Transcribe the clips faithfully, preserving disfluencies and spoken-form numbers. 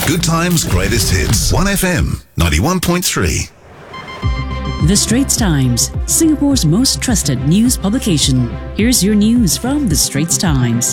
Good Times Greatest Hits. one F M ninety-one point three. The Straits Times, Singapore's most trusted news publication. Here's your news from The Straits Times.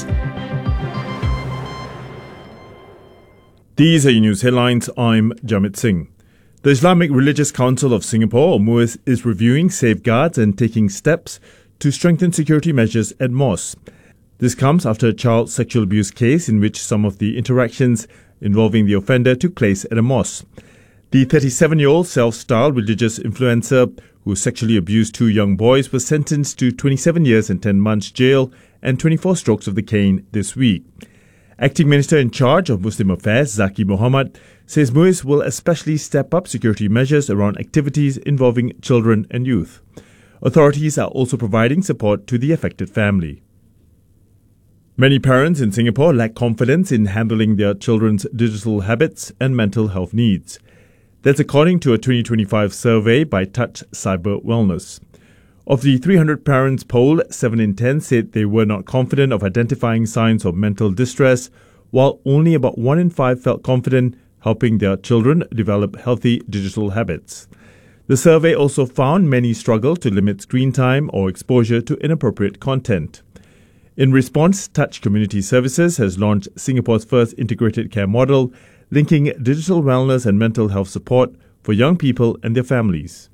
These are your news headlines. I'm Jamit Singh. The Islamic Religious Council of Singapore, or M U I S, is reviewing safeguards and taking steps to strengthen security measures at mosques. This comes after a child sexual abuse case in which some of the interactions involving the offender took place at a mosque. The thirty-seven-year-old self-styled religious influencer who sexually abused two young boys was sentenced to twenty-seven years and ten months jail and twenty-four strokes of the cane this week. Acting Minister in charge of Muslim Affairs, Zaki Mohamad, says M U I S will especially step up security measures around activities involving children and youth. Authorities are also providing support to the affected family. Many parents in Singapore lack confidence in handling their children's digital habits and mental health needs. That's according to a twenty twenty-five survey by Touch Cyber Wellness. Of the three hundred parents polled, seven in ten said they were not confident of identifying signs of mental distress, while only about one in five felt confident helping their children develop healthy digital habits. The survey also found many struggle to limit screen time or exposure to inappropriate content. In response, Touch Community Services has launched Singapore's first integrated care model, linking digital wellness and mental health support for young people and their families.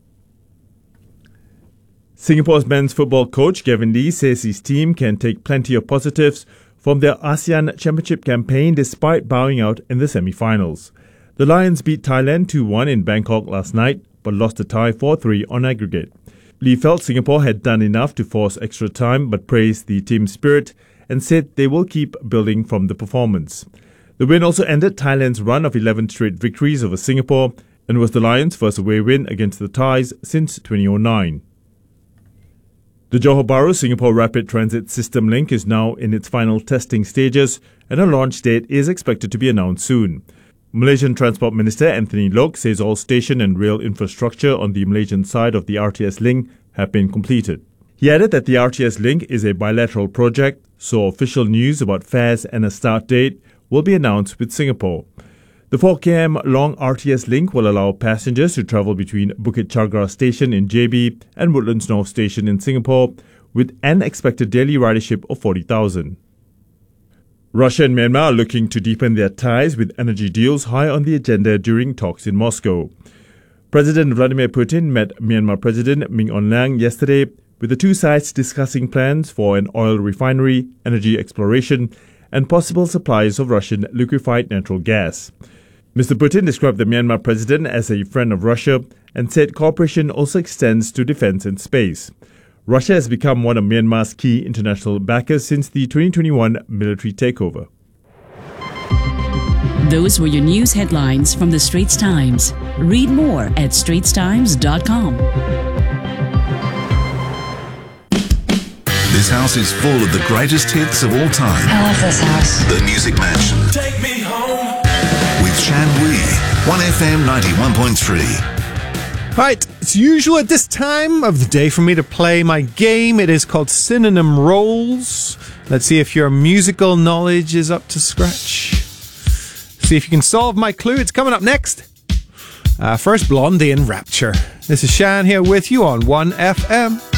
Singapore's men's football coach Gavin Lee says his team can take plenty of positives from their ASEAN Championship campaign despite bowing out in the semi-finals. The Lions beat Thailand two one in Bangkok last night, but lost the tie four three on aggregate. Lee felt Singapore had done enough to force extra time but praised the team's spirit and said they will keep building from the performance. The win also ended Thailand's run of eleven straight victories over Singapore and was the Lions' first away win against the Thais since twenty oh nine. The Johor Bahru Singapore Rapid Transit System link is now in its final testing stages and a launch date is expected to be announced soon. Malaysian Transport Minister Anthony Loke says all station and rail infrastructure on the Malaysian side of the R T S link have been completed. He added that the R T S link is a bilateral project, so official news about fares and a start date will be announced with Singapore. The four kilometre long R T S link will allow passengers to travel between Bukit Chagra Station in J B and Woodlands North Station in Singapore with an expected daily ridership of forty thousand. Russia and Myanmar are looking to deepen their ties with energy deals high on the agenda during talks in Moscow. President Vladimir Putin met Myanmar President Min Aung Hlaing yesterday, with the two sides discussing plans for an oil refinery, energy exploration, and possible supplies of Russian liquefied natural gas. Mister Putin described the Myanmar president as a friend of Russia and said cooperation also extends to defense and space. Russia has become one of Myanmar's key international backers since the twenty twenty-one military takeover. Those were your news headlines from The Straits Times. Read more at straits times dot com. This house is full of the greatest hits of all time. I love this house. The Music Mansion. Take me home. With Shan Wee. one F M ninety-one point three. Right, it's usual at this time of the day for me to play my game. It is called Synonym Roles. Let's see if your musical knowledge is up to scratch. See if you can solve my clue. It's coming up next. Uh, first, Blondie and Rapture. This is Shan here with you on one F M.